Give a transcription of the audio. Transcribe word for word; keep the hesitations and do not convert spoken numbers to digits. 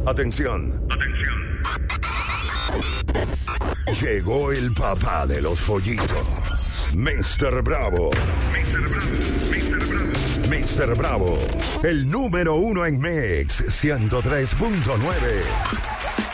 Atención. Llegó el papá de los pollitos. mister Bravo. mister Bravo. mister Bravo. mister Bravo. El número uno en Mix ciento tres punto nueve.